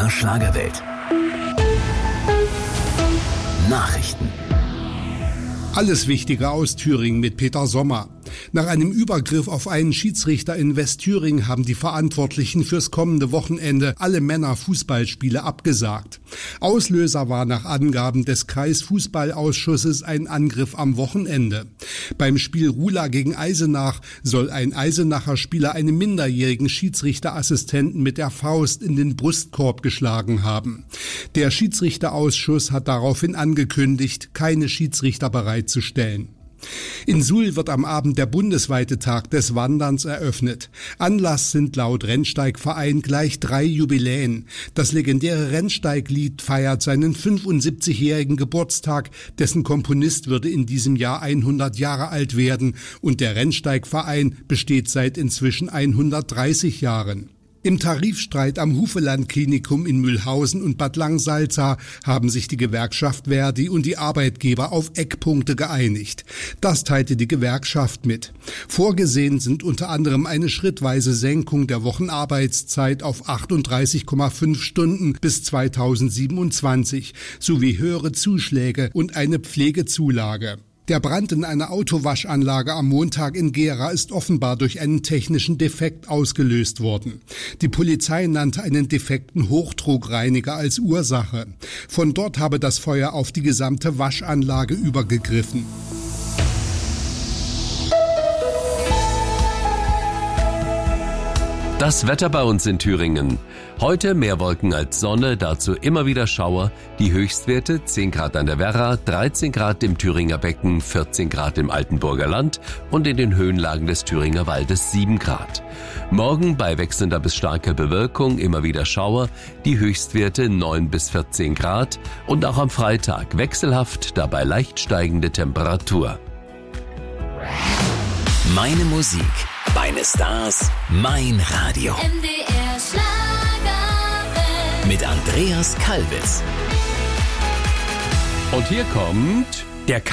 MDR Schlagerwelt. Nachrichten. Alles Wichtige aus Thüringen mit Peter Sommer. Nach einem Übergriff auf einen Schiedsrichter in Westthüringen haben die Verantwortlichen fürs kommende Wochenende alle Männerfußballspiele abgesagt. Auslöser war nach Angaben des Kreisfußballausschusses ein Angriff am Wochenende. Beim Spiel Rula gegen Eisenach soll ein Eisenacher Spieler einem minderjährigen Schiedsrichterassistenten mit der Faust in den Brustkorb geschlagen haben. Der Schiedsrichterausschuss hat daraufhin angekündigt, keine Schiedsrichter bereitzustellen. In Suhl wird am Abend der bundesweite Tag des Wanderns eröffnet. Anlass sind laut Rennsteigverein gleich 3 Jubiläen. Das legendäre Rennsteiglied feiert seinen 75-jährigen Geburtstag. Dessen Komponist würde in diesem Jahr 100 Jahre alt werden. Und der Rennsteigverein besteht seit inzwischen 130 Jahren. Im Tarifstreit am Hufeland-Klinikum in Mühlhausen und Bad Langsalza haben sich die Gewerkschaft Verdi und die Arbeitgeber auf Eckpunkte geeinigt. Das teilte die Gewerkschaft mit. Vorgesehen sind unter anderem eine schrittweise Senkung der Wochenarbeitszeit auf 38,5 Stunden bis 2027 sowie höhere Zuschläge und eine Pflegezulage. Der Brand in einer Autowaschanlage am Montag in Gera ist offenbar durch einen technischen Defekt ausgelöst worden. Die Polizei nannte einen defekten Hochdruckreiniger als Ursache. Von dort habe das Feuer auf die gesamte Waschanlage übergegriffen. Das Wetter bei uns in Thüringen. Heute mehr Wolken als Sonne, dazu immer wieder Schauer. Die Höchstwerte 10 Grad an der Werra, 13 Grad im Thüringer Becken, 14 Grad im Altenburger Land und in den Höhenlagen des Thüringer Waldes 7 Grad. Morgen bei wechselnder bis starker Bewölkung immer wieder Schauer, die Höchstwerte 9 bis 14 Grad und auch am Freitag wechselhaft, dabei leicht steigende Temperatur. Meine Musik, meine Stars, mein Radio. MDR Schlagerwelt. Mit Andreas Kalbitz. Und hier kommt der